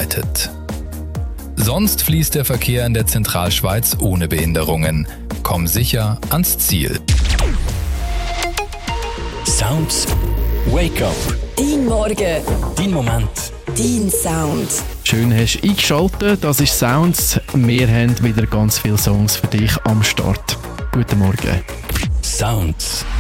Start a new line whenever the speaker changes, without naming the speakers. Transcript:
gestaltet. Sonst fließt der Verkehr in der Zentralschweiz ohne Behinderungen. Komm sicher ans Ziel.
Sounds Wake Up.
Dein Morgen.
Dein Moment.
Dein Sound.
Schön hast du eingeschaltet, das ist Sounds. Wir haben wieder ganz viele Songs für dich am Start. Guten Morgen.
Sounds.